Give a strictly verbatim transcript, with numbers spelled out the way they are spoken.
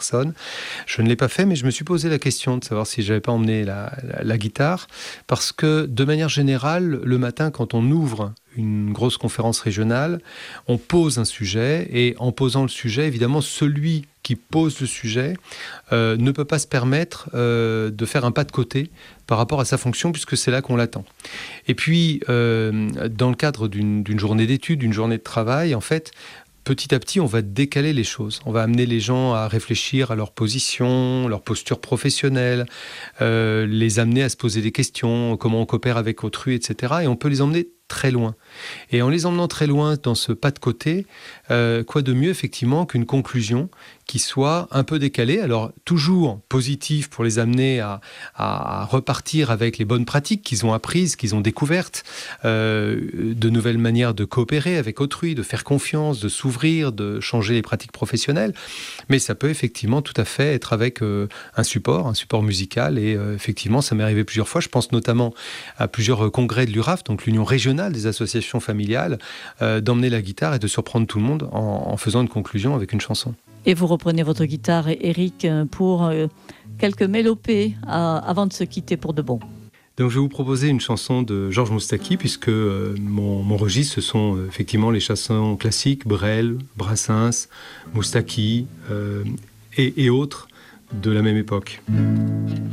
personnes. Je ne l'ai pas fait, mais je me suis posé la question de savoir si j'avais pas emmené la, la, la guitare, parce que de manière générale, le matin, quand on ouvre une grosse conférence régionale, on pose un sujet, et en posant le sujet, évidemment, celui qui pose le sujet euh, ne peut pas se permettre euh, de faire un pas de côté par rapport à sa fonction, puisque c'est là qu'on l'attend. Et puis, euh, dans le cadre d'une, d'une journée d'études, d'une journée de travail, en fait, petit à petit, on va décaler les choses. On va amener les gens à réfléchir à leur position, leur posture professionnelle, euh, les amener à se poser des questions, comment on coopère avec autrui, et cetera. Et on peut les emmener très loin. Et en les emmenant très loin dans ce pas de côté, euh, quoi de mieux effectivement qu'une conclusion qui soit un peu décalée, alors toujours positive pour les amener à, à, à repartir avec les bonnes pratiques qu'ils ont apprises, qu'ils ont découvertes, euh, de nouvelles manières de coopérer avec autrui, de faire confiance, de s'ouvrir, de changer les pratiques professionnelles, mais ça peut effectivement tout à fait être avec euh, un support, un support musical, et euh, effectivement ça m'est arrivé plusieurs fois, je pense notamment à plusieurs congrès de l'U R A F, donc l'Union régionale des associations familiales, euh, d'emmener la guitare et de surprendre tout le monde en, en faisant une conclusion avec une chanson. Et vous reprenez votre guitare, Éric, pour euh, quelques mélopées à, avant de se quitter pour de bon. Donc je vais vous proposer une chanson de Georges Moustaki, puisque euh, mon, mon registre, ce sont euh, effectivement les chansons classiques, Brel, Brassens, Moustaki euh, et, et autres de la même époque.